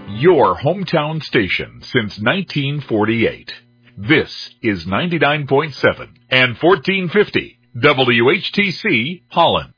your hometown station since 1948. This is 99.7 and 1450 WHTC Holland.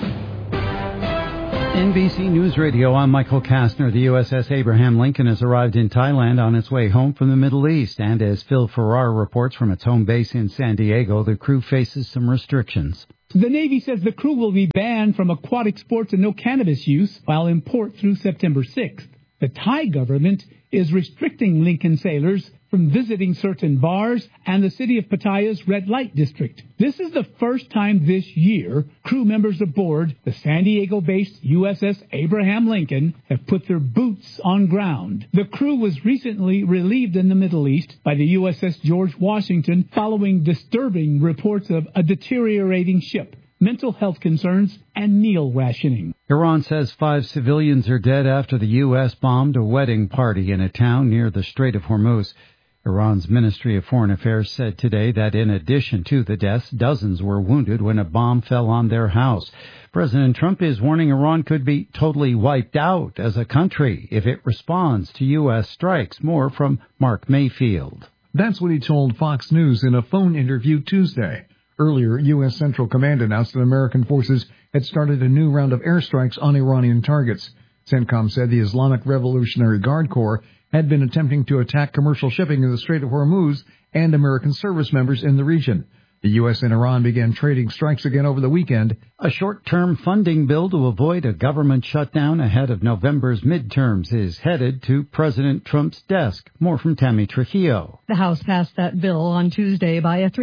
NBC News Radio, I'm Michael Kastner. The USS Abraham Lincoln has arrived in Thailand on its way home from the Middle East. And as Phil Farrar reports from its home base in San Diego, the crew faces some restrictions. The Navy says the crew will be banned from aquatic sports and no cannabis use while in port through September 6th. The Thai government is restricting Lincoln sailors from visiting certain bars and the city of Pattaya's red light district. This is the first time this year crew members aboard the San Diego-based USS Abraham Lincoln have put their boots on ground. The crew was recently relieved in the Middle East by the USS George Washington following disturbing reports of a deteriorating ship, mental health concerns, and meal rationing. Iran says 5 civilians are dead after the U.S. bombed a wedding party in a town near the Strait of Hormuz. Iran's Ministry of Foreign Affairs said today that in addition to the deaths, dozens were wounded when a bomb fell on their house. President Trump is warning Iran could be totally wiped out as a country if it responds to U.S. strikes. More from Mark Mayfield. That's what he told Fox News in a phone interview Tuesday. Earlier, U.S. Central Command announced that American forces had started a new round of airstrikes on Iranian targets. CENTCOM said the Islamic Revolutionary Guard Corps had been attempting to attack commercial shipping in the Strait of Hormuz and American service members in the region. The U.S. and Iran began trading strikes again over the weekend. A short-term funding bill to avoid a government shutdown ahead of November's midterms is headed to President Trump's desk. More from Tammy Trujillo. The House passed that bill on Tuesday by a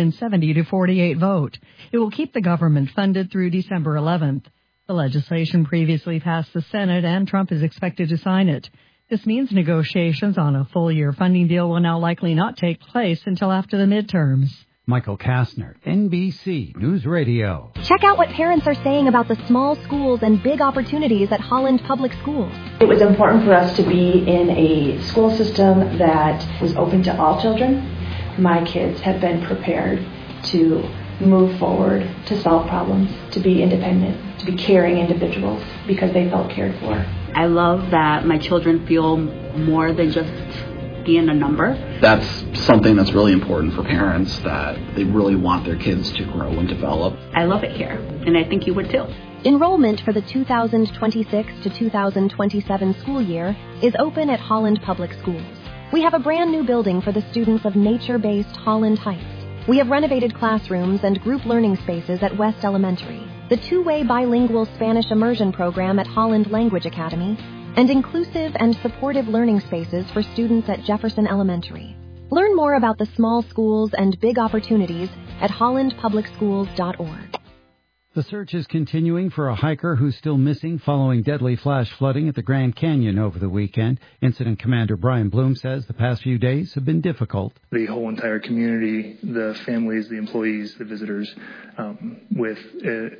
370-48 vote. It will keep the government funded through December 11th. The legislation previously passed the Senate, and Trump is expected to sign it. This means negotiations on a full-year funding deal will now likely not take place until after the midterms. Michael Kastner, NBC News Radio. Check out what parents are saying about the small schools and big opportunities at Holland Public Schools. It was important for us to be in a school system that was open to all children. My kids have been prepared to move forward, to solve problems, to be independent, to be caring individuals because they felt cared for. I love that my children feel more than just being a number. That's something that's really important for parents, that they really want their kids to grow and develop. I love it here, and I think you would too. Enrollment for the 2026 to 2027 school year is open at Holland Public Schools. We have a brand new building for the students of nature-based Holland Heights. We have renovated classrooms and group learning spaces at West Elementary, the two-way bilingual Spanish immersion program at Holland Language Academy, and inclusive and supportive learning spaces for students at Jefferson Elementary. Learn more about the small schools and big opportunities at hollandpublicschools.org. The search is continuing for a hiker who's still missing following deadly flash flooding at the Grand Canyon over the weekend. Incident Commander Brian Bloom says the past few days have been difficult. The whole entire community, the families, the employees, the visitors, with a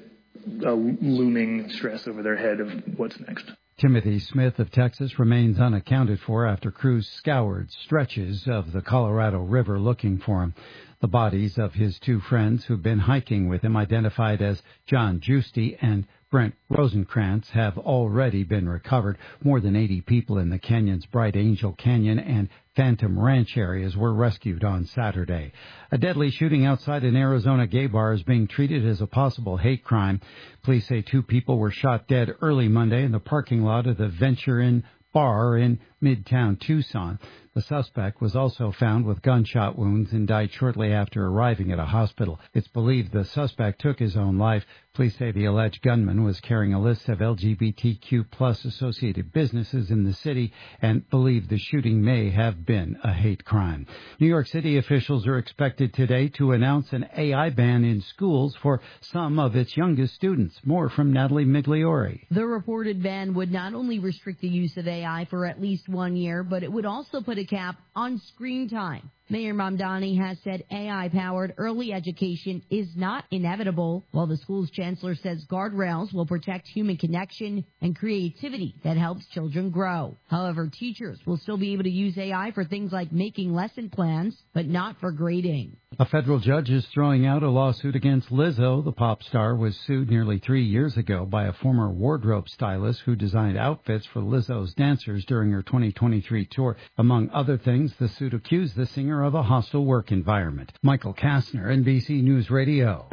looming stress over their head of what's next. Timothy Smith of Texas remains unaccounted for after crews scoured stretches of the Colorado River looking for him. The bodies of his two friends who've been hiking with him, identified as John Giusti and Brent Rosenkrantz, have already been recovered. More than 80 people in the canyon's Bright Angel Canyon and Phantom Ranch areas were rescued on Saturday. A deadly shooting outside an Arizona gay bar is being treated as a possible hate crime. Police say 2 people were shot dead early Monday in the parking lot of the Venture Inn bar in Midtown Tucson. The suspect was also found with gunshot wounds and died shortly after arriving at a hospital. It's believed the suspect took his own life. Police say the alleged gunman was carrying a list of LGBTQ plus associated businesses in the city and believe the shooting may have been a hate crime. New York City officials are expected today to announce an AI ban in schools for some of its youngest students. More from Natalie Migliori. The reported ban would not only restrict the use of AI for at least 1 year, but it would also put a cap on screen time. Mayor Mamdani has said AI-powered early education is not inevitable, while the school's chancellor says guardrails will protect human connection and creativity that helps children grow. However, teachers will still be able to use AI for things like making lesson plans, but not for grading. A federal judge is throwing out a lawsuit against Lizzo. The pop star was sued nearly 3 years ago by a former wardrobe stylist who designed outfits for Lizzo's dancers during her 2023 tour. Among other things, the suit accused the singer of a hostile work environment. Michael Kastner, NBC News Radio.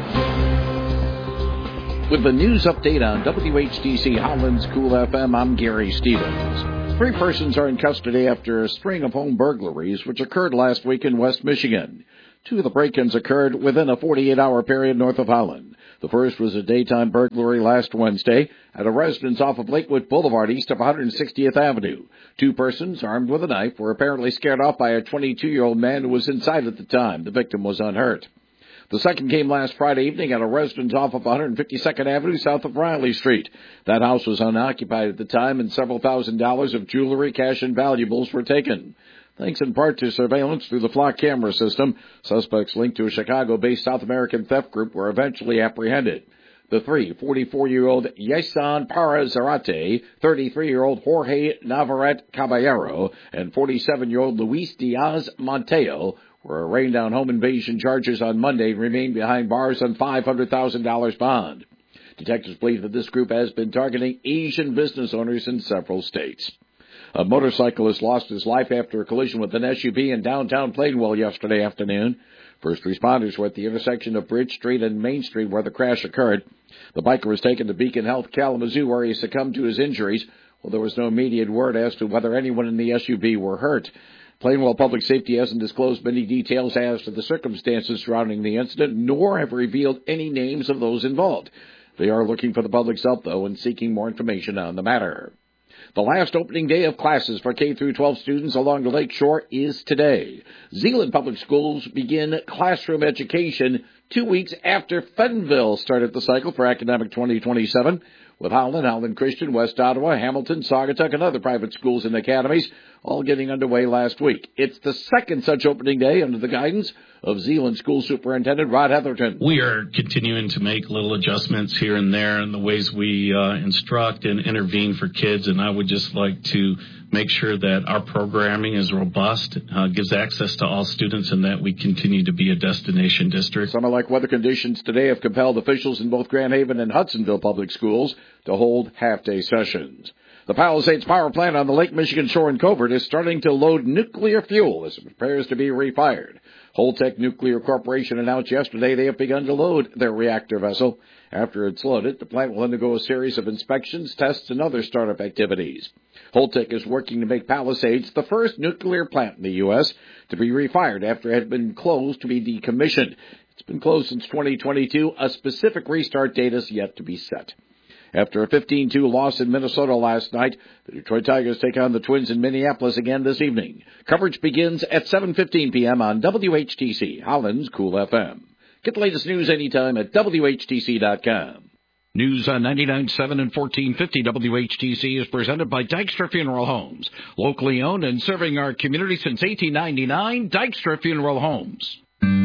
With the news update on WHTC Holland's Cool FM, I'm Gary Stevens. 3 persons are in custody after a string of home burglaries which occurred last week in West Michigan. 2 of the break-ins occurred within a 48-hour period north of Holland. The first was a daytime burglary last Wednesday at a residence off of Lakewood Boulevard east of 160th Avenue. 2 persons armed with a knife were apparently scared off by a 22-year-old man who was inside at the time. The victim was unhurt. The second came last Friday evening at a residence off of 152nd Avenue south of Riley Street. That house was unoccupied at the time, and several $1,000s of jewelry, cash, and valuables were taken. Thanks in part to surveillance through the Flock camera system, suspects linked to a Chicago-based South American theft group were eventually apprehended. The 3, 44-year-old Yeson Parra Zarate, 33-year-old Jorge Navarrete Caballero, and 47-year-old Luis Diaz Monteo were arraigned on home invasion charges on Monday and remain behind bars on $500,000 bond. Detectives believe that this group has been targeting Asian business owners in several states. A motorcyclist lost his life after a collision with an SUV in downtown Plainwell yesterday afternoon. First responders were at the intersection of Bridge Street and Main Street where the crash occurred. The biker was taken to Beacon Health Kalamazoo where he succumbed to his injuries, while there was no immediate word as to whether anyone in the SUV were hurt. Plainwell Public Safety hasn't disclosed many details as to the circumstances surrounding the incident, nor have revealed any names of those involved. They are looking for the public's help, though, and seeking more information on the matter. The last opening day of classes for K-12 students along the Lake Shore is today. Zeeland Public Schools begin classroom education 2 weeks after Fentonville started the cycle for academic 2027, with Howland Christian, West Ottawa, Hamilton, Saugatuck, and other private schools and academies all getting underway last week. It's the second such opening day under the guidance of Zeeland School Superintendent Rod Heatherton. We are continuing to make little adjustments here and there in the ways we instruct and intervene for kids, and I would just like to make sure that our programming is robust, gives access to all students, and that we continue to be a destination district. Summer-like weather conditions today have compelled officials in both Grand Haven and Hudsonville Public Schools to hold half-day sessions. The Palisades Power Plant on the Lake Michigan shore in Covert is starting to load nuclear fuel as it prepares to be refired. Holtec Nuclear Corporation announced yesterday they have begun to load their reactor vessel. After it's loaded, the plant will undergo a series of inspections, tests, and other startup activities. Holtec is working to make Palisades the first nuclear plant in the U.S. to be refired after it had been closed to be decommissioned. It's been closed since 2022. A specific restart date is yet to be set. After a 15-2 loss in Minnesota last night, the Detroit Tigers take on the Twins in Minneapolis again this evening. Coverage begins at 7:15 p.m. on WHTC, Holland's Cool FM. Get the latest news anytime at WHTC.com. News on 99.7 and 1450 WHTC is presented by Dykstra Funeral Homes. Locally owned and serving our community since 1899, Dykstra Funeral Homes.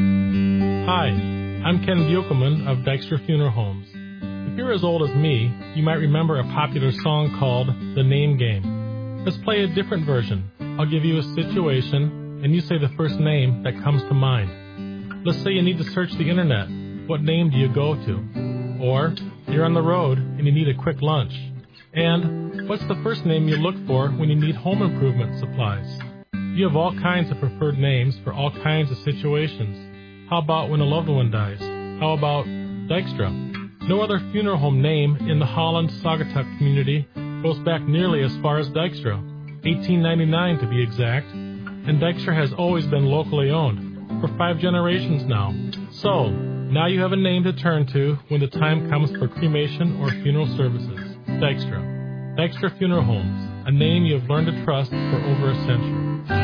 Hi, I'm Ken Buchelman of Dykstra Funeral Homes. If you're as old as me, you might remember a popular song called The Name Game. Let's play a different version. I'll give you a situation, and you say the first name that comes to mind. Let's say you need to search the internet. What name do you go to? Or you're on the road and you need a quick lunch. And what's the first name you look for when you need home improvement supplies? You have all kinds of preferred names for all kinds of situations. How about when a loved one dies? How about Dykstra? No other funeral home name in the Holland Saugatuck community goes back nearly as far as Dykstra, 1899 to be exact, and Dykstra has always been locally owned, for 5 generations now. So, now you have a name to turn to when the time comes for cremation or funeral services. Dykstra. Dykstra Funeral Homes, a name you have learned to trust for over a century.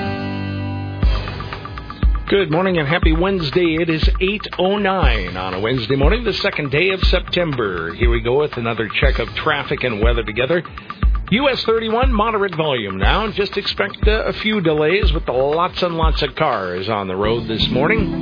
Good morning and happy Wednesday. It is 8:09 on a Wednesday morning, the second day of September. Here we go with another check of traffic and weather together. US 31, moderate volume now. Just expect a few delays with lots and lots of cars on the road this morning.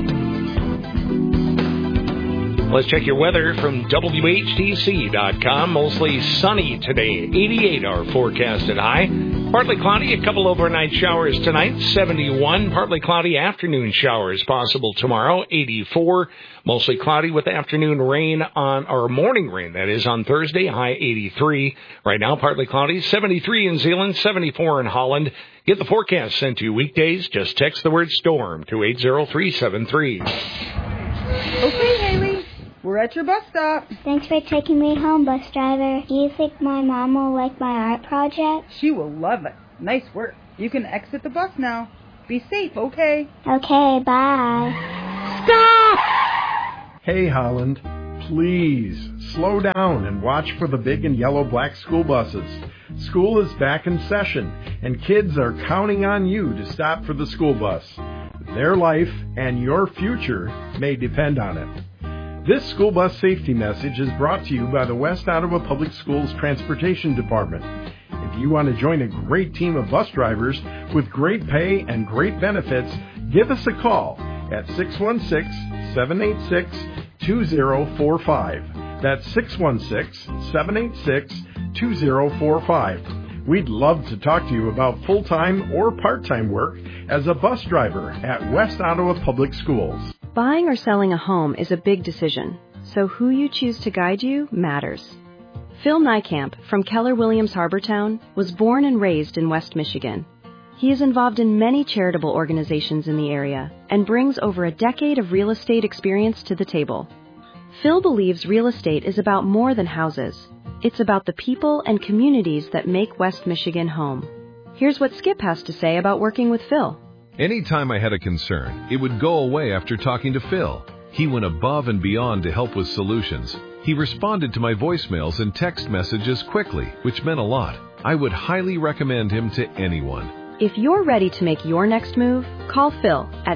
Let's check your weather from WHTC.com. Mostly sunny today. 88 our forecasted high. Partly cloudy, a couple overnight showers tonight, 71. Partly cloudy afternoon showers possible tomorrow, 84. Mostly cloudy with afternoon rain or morning rain, that is, on Thursday, high 83. Right now, partly cloudy, 73 in Zeeland, 74 in Holland. Get the forecast sent to you weekdays. Just text the word storm to 80373. Okay, Haley. We're at your bus stop. Thanks for taking me home, bus driver. Do you think my mom will like my art project? She will love it. Nice work. You can exit the bus now. Be safe, okay? Okay, bye. Stop! Hey, Holland. Please, slow down and watch for the big and yellow black school buses. School is back in session, and kids are counting on you to stop for the school bus. Their life and your future may depend on it. This school bus safety message is brought to you by the West Ottawa Public Schools Transportation Department. If you want to join a great team of bus drivers with great pay and great benefits, give us a call at 616-786-2045. That's 616-786-2045. We'd love to talk to you about full-time or part-time work as a bus driver at West Ottawa Public Schools. Buying or selling a home is a big decision, so who you choose to guide you matters. Phil Niekamp from Keller Williams Harbortown was born and raised in West Michigan. He is involved in many charitable organizations in the area and brings over a decade of real estate experience to the table. Phil believes real estate is about more than houses. It's about the people and communities that make West Michigan home. Here's what Skip has to say about working with Phil. Anytime I had a concern, it would go away after talking to Phil. He went above and beyond to help with solutions. He responded to my voicemails and text messages quickly, which meant a lot. I would highly recommend him to anyone. If you're ready to make your next move, call Phil at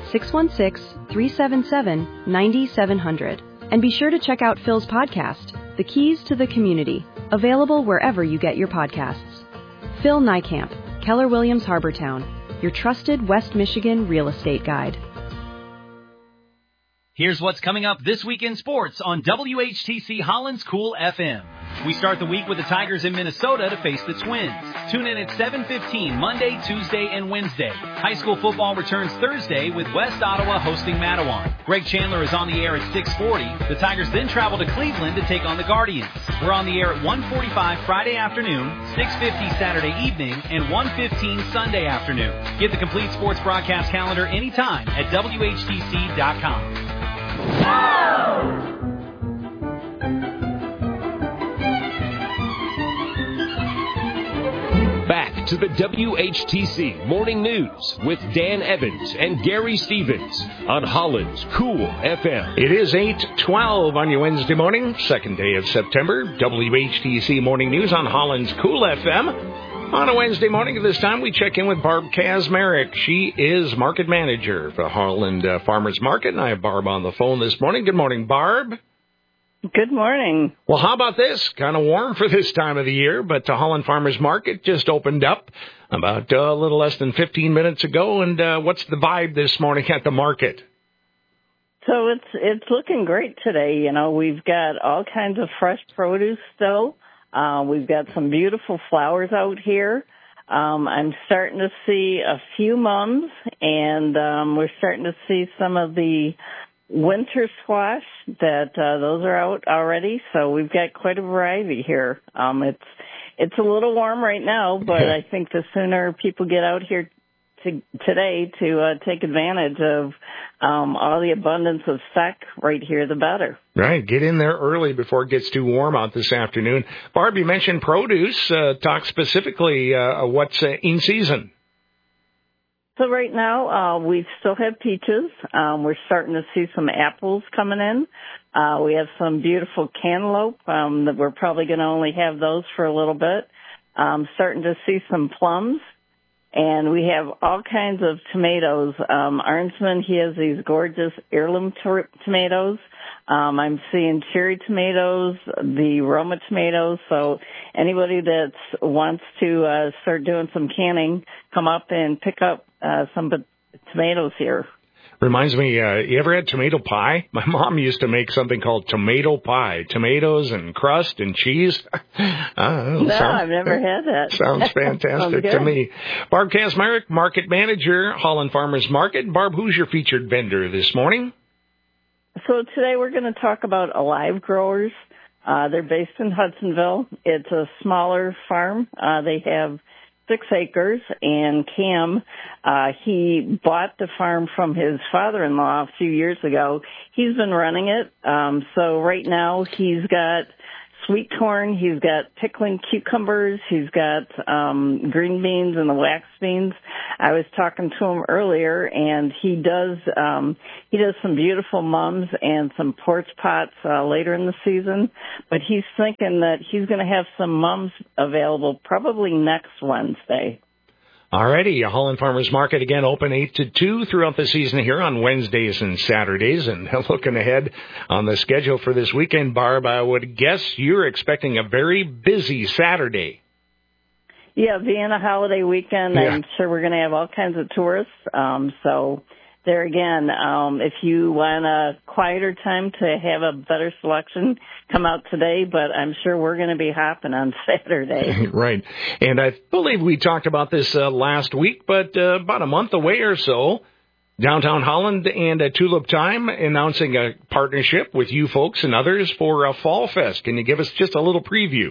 616-377-9700. And be sure to check out Phil's podcast, The Keys to the Community, available wherever you get your podcasts. Phil Niekamp, Keller Williams Harbortown, your trusted West Michigan real estate guide. Here's what's coming up this week in sports on WHTC Holland's Cool FM. We start the week with the Tigers in Minnesota to face the Twins. Tune in at 7:15 Monday, Tuesday, and Wednesday. High school football returns Thursday with West Ottawa hosting Matawan. Greg Chandler is on the air at 6:40. The Tigers then travel to Cleveland to take on the Guardians. We're on the air at 1:45 Friday afternoon, 6:50 Saturday evening, and 1:15 Sunday afternoon. Get the complete sports broadcast calendar anytime at WHTC.com. Back to the WHTC Morning News with Dan Evans and Gary Stevens on Holland's Cool FM. It is 8:12 on your Wednesday morning, second day of September. WHTC Morning News on Holland's Cool FM. On a Wednesday morning at this time, we check in with Barb Kazmarek. She is market manager for Holland Farmers Market, and I have Barb on the phone this morning. Good morning, Barb. Good morning. Well, how about this? Kind of warm for this time of the year, but the Holland Farmers Market just opened up about a little less than 15 minutes ago. And what's the vibe this morning at the market? So it's looking great today. You know, we've got all kinds of fresh produce still. We've got some beautiful flowers out here. I'm starting to see a few mums, and we're starting to see some of the winter squash that those are out already. So we've got quite a variety here. It's a little warm right now, but I think the sooner people get out here today to take advantage of all the abundance of stock right here, the better. Right. Get in there early before it gets too warm out this afternoon. Barb, you mentioned produce. Talk specifically what's in season. So right now, we still have peaches. We're starting to see some apples coming in. We have some beautiful cantaloupe that we're probably going to only have those for a little bit. Starting to see some plums. And we have all kinds of tomatoes. Arnsman, he has these gorgeous heirloom tomatoes. I'm seeing cherry tomatoes, the Roma tomatoes. So anybody that wants to start doing some canning, come up and pick up some tomatoes here. Reminds me, you ever had tomato pie? My mom used to make something called tomato pie. Tomatoes and crust and cheese. I've never had that. Sounds fantastic to me. Barb Kazmarek, Market Manager, Holland Farmers Market. Barb, who's your featured vendor this morning? So today we're going to talk about Alive Growers. They're based in Hudsonville. It's a smaller farm. They have 6 acres, and Cam, he bought the farm from his father-in-law a few years ago. He's been running it. So right now he's got sweet corn, he's got pickling cucumbers, he's got green beans and the wax beans. I was talking to him earlier, and he does some beautiful mums and some porch pots later in the season. But he's thinking that he's going to have some mums available probably next Wednesday. Alrighty, Holland Farmers Market again open 8 to 2 throughout the season here on Wednesdays and Saturdays. And looking ahead on the schedule for this weekend, Barb, I would guess you're expecting a very busy Saturday. Yeah, being a holiday weekend, yeah. I'm sure we're going to have all kinds of tourists. So there again, if you want a quieter time to have a better selection, come out today, but I'm sure we're going to be hopping on Saturday. Right. And I believe we talked about this last week, but about a month away or so, Downtown Holland and Tulip Time announcing a partnership with you folks and others for a Fall Fest. Can you give us just a little preview?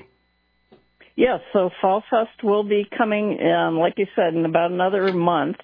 Yes, so Fall Fest will be coming, like you said, in about another month.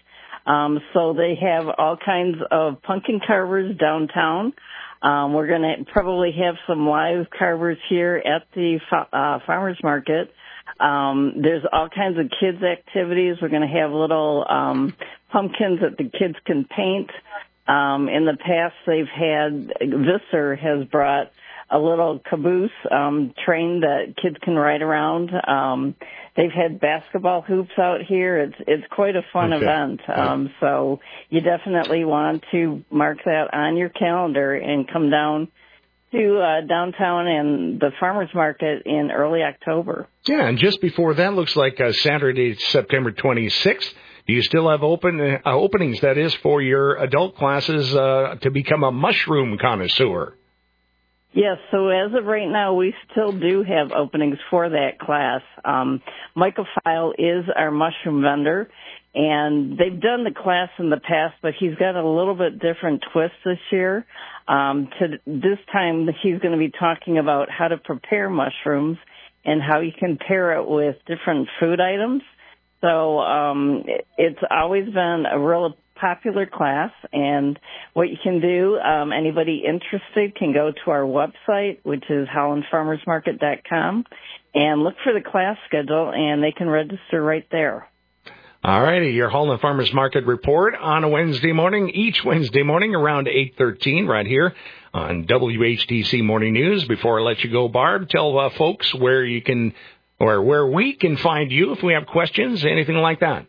So they have all kinds of pumpkin carvers downtown. We're going to probably have some live carvers here at the farmers market. There's all kinds of kids' activities. We're going to have little pumpkins that the kids can paint. In the past, they've had Visser has brought a little caboose train that kids can ride around. They've had basketball hoops out here. It's quite a fun event. So you definitely want to mark that on your calendar and come down to downtown and the farmers market in early October. Yeah, and just before that, looks like Saturday, September 26th. Do you still have openings, that is, for your adult classes to become a mushroom connoisseur? Yes, so as of right now, we still do have openings for that class. Michael File is our mushroom vendor, and they've done the class in the past, but he's got a little bit different twist this year. This time, he's going to be talking about how to prepare mushrooms and how you can pair it with different food items. So it's always been a real popular class, and what you can do, anybody interested can go to our website, which is hollandfarmersmarket.com, and look for the class schedule, and they can register right there. All righty, your Holland Farmers Market report on a Wednesday morning, each Wednesday morning around 8:13 right here on WHTC Morning News. Before I let you go, Barb, tell folks where you can, or where we can find you if we have questions, anything like that.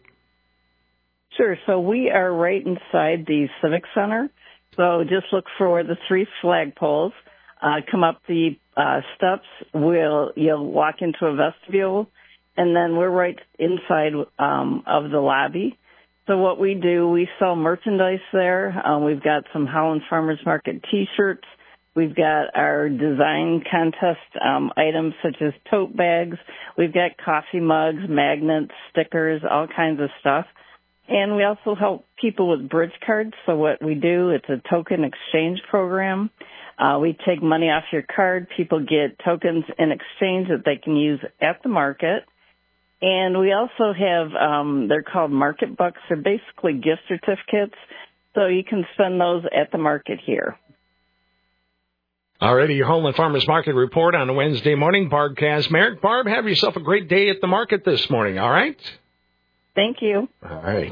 Sure. So we are right inside the Civic Center. So just look for the 3 flagpoles. Come up the steps. You'll walk into a vestibule, and then we're right inside of the lobby. So what we do, we sell merchandise there. We've got some Holland Farmers Market T-shirts. We've got our design contest items such as tote bags. We've got coffee mugs, magnets, stickers, all kinds of stuff. And we also help people with bridge cards. So what we do, it's a token exchange program. We take money off your card. People get tokens in exchange that they can use at the market. And we also have, they're called Market Bucks. They're basically gift certificates. So you can spend those at the market here. Alrighty, your Holland Farmers Market report on a Wednesday morning. Barb Kazmarek. Barb, have yourself a great day at the market this morning, all right? Thank you. All right.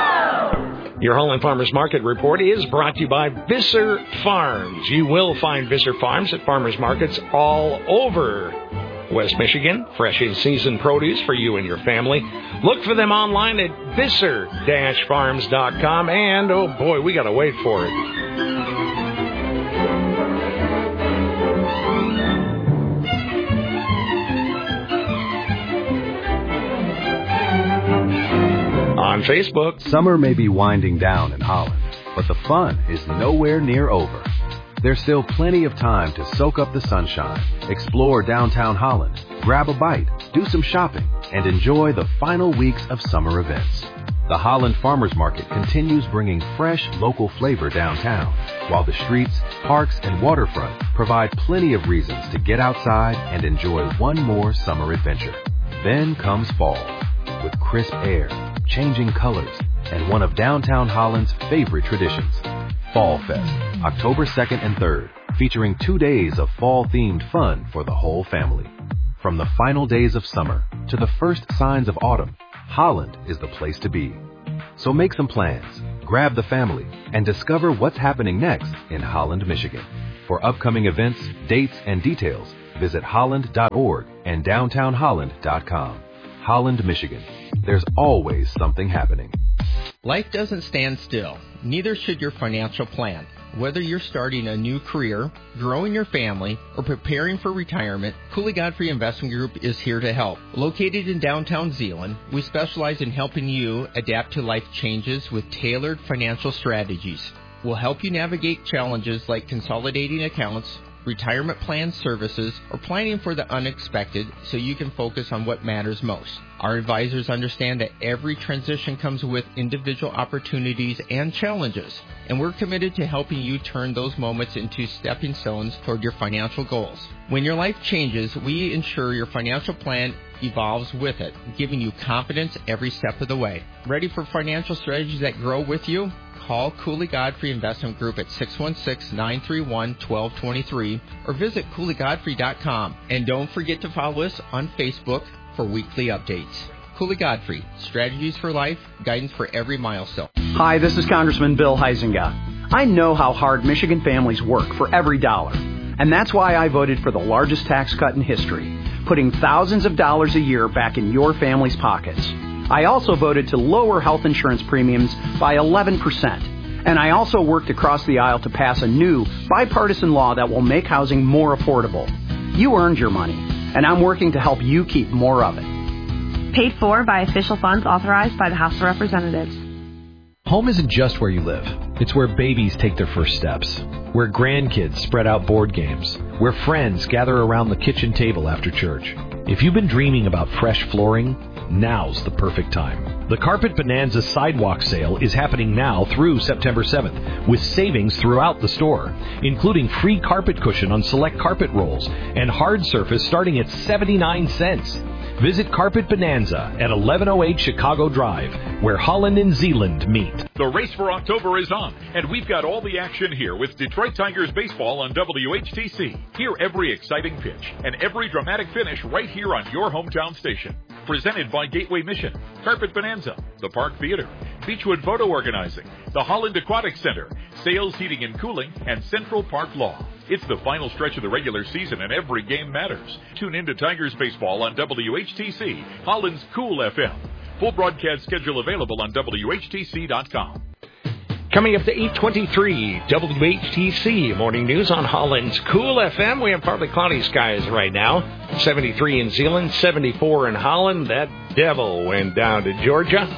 Your Holland Farmers Market report is brought to you by Visser Farms. You will find Visser Farms at farmers markets all over West Michigan. Fresh in-season produce for you and your family. Look for them online at visser-farms.com. And, oh boy, we got to wait for it. On Facebook. Summer may be winding down in Holland, But the fun is nowhere near over. There's still plenty of time to soak up the sunshine, explore downtown Holland, grab a bite, do some shopping, and enjoy the final weeks of summer events. The Holland Farmers Market continues bringing fresh, local flavor downtown, while the streets, parks, and waterfront provide plenty of reasons to get outside and enjoy one more summer adventure. Then comes fall, with crisp air, changing colors, and one of downtown Holland's favorite traditions, Fall Fest, October 2nd and 3rd, featuring 2 days of fall-themed fun for the whole family. From the final days of summer to the first signs of autumn, Holland is the place to be. So make some plans, grab the family, and discover what's happening next in Holland, Michigan. For upcoming events, dates, and details, visit holland.org and downtownholland.com. Holland, Michigan. There's always something happening. Life doesn't stand still. Neither should your financial plan. Whether you're starting a new career, growing your family, or preparing for retirement, Cooley Godfrey Investment Group is here to help. Located in downtown Zeeland, we specialize in helping you adapt to life changes with tailored financial strategies. We'll help you navigate challenges like consolidating accounts, retirement plan services, or planning for the unexpected so you can focus on what matters most. Our advisors understand that every transition comes with individual opportunities and challenges, and we're committed to helping you turn those moments into stepping stones toward your financial goals. When your life changes, we ensure your financial plan evolves with it, giving you confidence every step of the way. Ready for financial strategies that grow with you? Call Cooley Godfrey Investment Group at 616-931-1223 or visit CooleyGodfrey.com. And don't forget to follow us on Facebook for weekly updates. Cooley Godfrey, strategies for life, guidance for every milestone. Hi, this is Congressman Bill Huizenga. I know how hard Michigan families work for every dollar, and that's why I voted for the largest tax cut in history, putting thousands of dollars a year back in your family's pockets. I also voted to lower health insurance premiums by 11%. And I also worked across the aisle to pass a new bipartisan law that will make housing more affordable. You earned your money, and I'm working to help you keep more of it. Paid for by official funds authorized by the House of Representatives. Home isn't just where you live. It's where babies take their first steps, where grandkids spread out board games, where friends gather around the kitchen table after church. If you've been dreaming about fresh flooring, now's the perfect time. The Carpet Bonanza Sidewalk Sale is happening now through September 7th, with savings throughout the store, including free carpet cushion on select carpet rolls and hard surface starting at 79 cents. Visit Carpet Bonanza at 1108 Chicago Drive, where Holland and Zeeland meet. The race for October is on, and we've got all the action here with Detroit Tigers baseball on WHTC. Hear every exciting pitch and every dramatic finish right here on your hometown station. Presented by Gateway Mission, Carpet Bonanza, the Park Theater, Beechwood Photo Organizing, the Holland Aquatic Center, Sales Heating and Cooling, and Central Park Law. It's the final stretch of the regular season and every game matters. Tune in to Tigers baseball on WHTC, Holland's Cool FM. Full broadcast schedule available on WHTC.com. Coming up to 8:23, WHTC Morning News on Holland's Cool FM. We have partly cloudy skies right now. 73 in Zeeland, 74 in Holland. That devil went down to Georgia.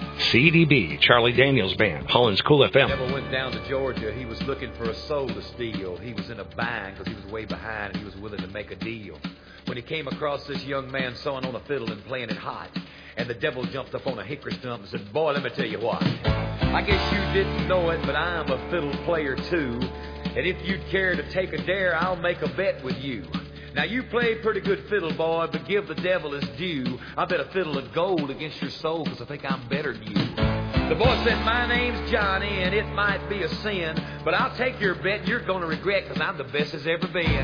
CDB, Charlie Daniels Band, Holland's Cool FM. Devil went down to Georgia. He was looking for a soul to steal. He was in a bind because he was way behind and he was willing to make a deal. When he came across this young man sawing on a fiddle and playing it hot, and the devil jumped up on a hickory stump and said, "Boy, let me tell you what. I guess you didn't know it, but I'm a fiddle player too. And if you'd care to take a dare, I'll make a bet with you. Now, you play pretty good fiddle, boy, but give the devil his due. I bet a fiddle of gold against your soul because I think I'm better than you." The boy said, "My name's Johnny, and it might be a sin, but I'll take your bet you're going to regret because I'm the best as ever been."